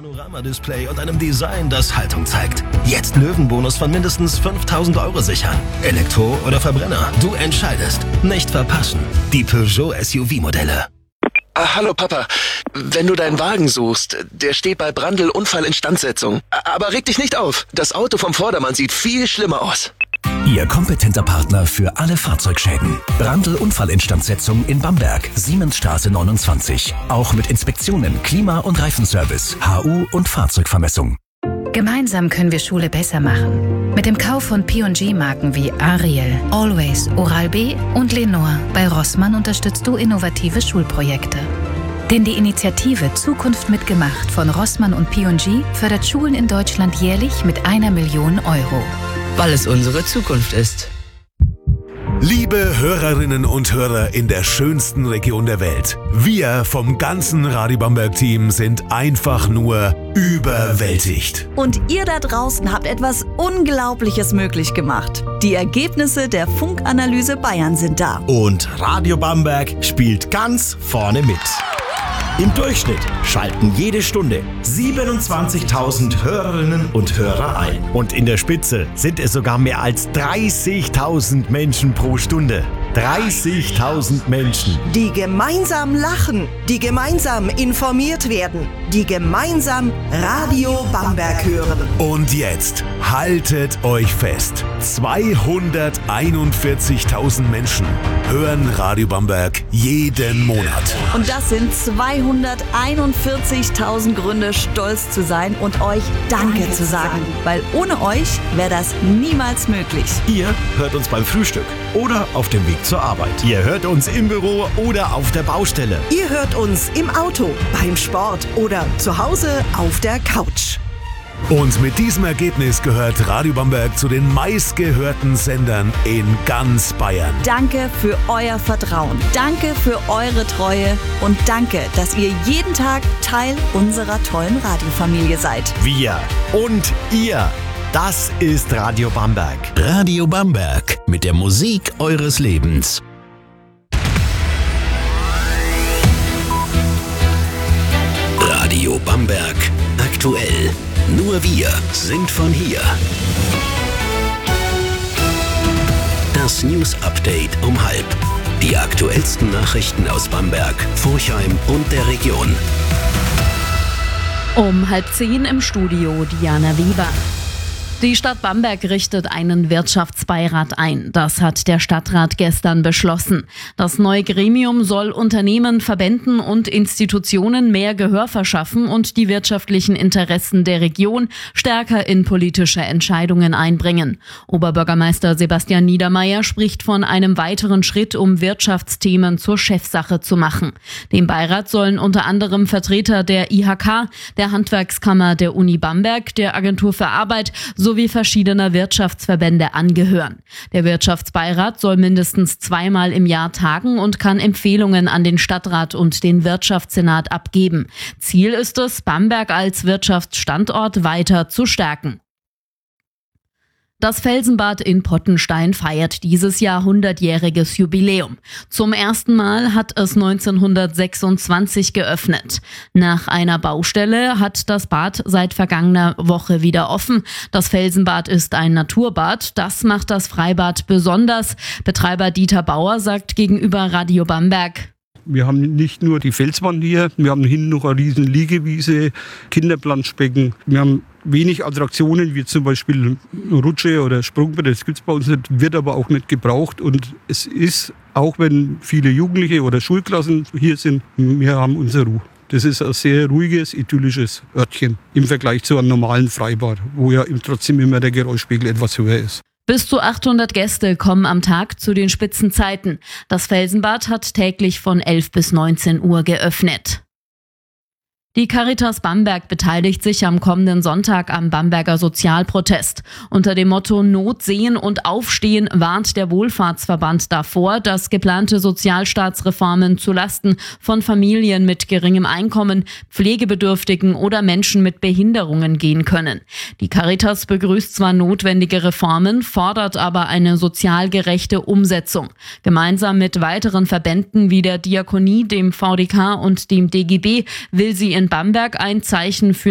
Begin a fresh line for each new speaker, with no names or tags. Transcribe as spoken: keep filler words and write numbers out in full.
Panorama-Display und einem Design, das Haltung zeigt. Jetzt Löwenbonus von mindestens fünftausend Euro sichern. Elektro oder Verbrenner, du entscheidest. Nicht verpassen. Die Peugeot S U V-Modelle.
Ah, hallo Papa. Wenn du deinen Wagen suchst, der steht bei Brandl Unfallinstandsetzung. Aber reg dich nicht auf. Das Auto vom Vordermann sieht viel schlimmer aus.
Ihr kompetenter Partner für alle Fahrzeugschäden. Brandl Unfallinstandsetzung in Bamberg, Siemensstraße neunundzwanzig. Auch mit Inspektionen, Klima- und Reifenservice, H U und Fahrzeugvermessung.
Gemeinsam können wir Schule besser machen. Mit dem Kauf von P und G-Marken wie Ariel, Always, Oral-B und Lenore bei Rossmann unterstützt du innovative Schulprojekte. Denn die Initiative Zukunft mitgemacht von Rossmann und P und G fördert Schulen in Deutschland jährlich mit einer Million Euro.
Weil es unsere Zukunft ist.
Liebe Hörerinnen und Hörer in der schönsten Region der Welt, wir vom ganzen Radio Bamberg-Team sind einfach nur überwältigt.
Und ihr da draußen habt etwas Unglaubliches möglich gemacht. Die Ergebnisse der Funkanalyse Bayern sind da.
Und Radio Bamberg spielt ganz vorne mit. Im Durchschnitt schalten jede Stunde siebenundzwanzigtausend Hörerinnen und Hörer ein. Und in der Spitze sind es sogar mehr als dreißigtausend Menschen pro Stunde. dreißigtausend Menschen.
Die gemeinsam lachen, die gemeinsam informiert werden, die gemeinsam Radio Bamberg hören.
Und jetzt haltet euch fest. zweihunderteinundvierzigtausend Menschen hören Radio Bamberg jeden Monat.
Und das sind zweihunderteinundvierzigtausend Gründe, stolz zu sein und euch Danke, Danke zu sagen. Weil ohne euch wäre das niemals möglich.
Ihr hört uns beim Frühstück oder auf dem Weg zur Arbeit. Ihr hört uns im Büro oder auf der Baustelle.
Ihr hört uns im Auto, beim Sport oder zu Hause auf der Couch.
Und mit diesem Ergebnis gehört Radio Bamberg zu den meistgehörten Sendern in ganz Bayern.
Danke für euer Vertrauen. Danke für eure Treue. Und danke, dass ihr jeden Tag Teil unserer tollen Radiofamilie seid.
Wir und ihr. Das ist Radio Bamberg.
Radio Bamberg mit der Musik eures Lebens. Radio Bamberg. Aktuell. Nur wir sind von hier. Das News Update um halb. Die aktuellsten Nachrichten aus Bamberg, Forchheim und der Region.
Um halb zehn im Studio Diana Weber. Die Stadt Bamberg richtet einen Wirtschaftsbeirat ein. Das hat der Stadtrat gestern beschlossen. Das neue Gremium soll Unternehmen, Verbänden und Institutionen mehr Gehör verschaffen und die wirtschaftlichen Interessen der Region stärker in politische Entscheidungen einbringen. Oberbürgermeister Sebastian Niedermeyer spricht von einem weiteren Schritt, um Wirtschaftsthemen zur Chefsache zu machen. Dem Beirat sollen unter anderem Vertreter der I H K, der Handwerkskammer der Uni Bamberg, der Agentur für Arbeit sowie verschiedener Wirtschaftsverbände angehören. Der Wirtschaftsbeirat soll mindestens zweimal im Jahr tagen und kann Empfehlungen an den Stadtrat und den Wirtschaftssenat abgeben. Ziel ist es, Bamberg als Wirtschaftsstandort weiter zu stärken. Das Felsenbad in Pottenstein feiert dieses Jahr hundertjähriges Jubiläum. Zum ersten Mal hat es neunzehnhundertsechsundzwanzig geöffnet. Nach einer Baustelle hat das Bad seit vergangener Woche wieder offen. Das Felsenbad ist ein Naturbad. Das macht das Freibad besonders. Betreiber Dieter Bauer sagt gegenüber Radio Bamberg:
Wir haben nicht nur die Felswand hier, wir haben hinten noch eine riesen Liegewiese, Kinderplanschbecken. Wir haben wenig Attraktionen, wie zum Beispiel Rutsche oder Sprungbrett. Das gibt es bei uns nicht, wird aber auch nicht gebraucht. Und es ist, auch wenn viele Jugendliche oder Schulklassen hier sind, wir haben unsere Ruhe. Das ist ein sehr ruhiges, idyllisches Örtchen im Vergleich zu einem normalen Freibad, wo ja trotzdem immer der Geräuschpegel etwas höher ist.
Bis zu achthundert Gäste kommen am Tag zu den Spitzenzeiten. Das Felsenbad hat täglich von elf bis neunzehn Uhr geöffnet. Die Caritas Bamberg beteiligt sich am kommenden Sonntag am Bamberger Sozialprotest. Unter dem Motto Not sehen und aufstehen warnt der Wohlfahrtsverband davor, dass geplante Sozialstaatsreformen zulasten von Familien mit geringem Einkommen, Pflegebedürftigen oder Menschen mit Behinderungen gehen können. Die Caritas begrüßt zwar notwendige Reformen, fordert aber eine sozial gerechte Umsetzung. Gemeinsam mit weiteren Verbänden wie der Diakonie, dem V D K und dem D G B will sie in Bamberg ein Zeichen für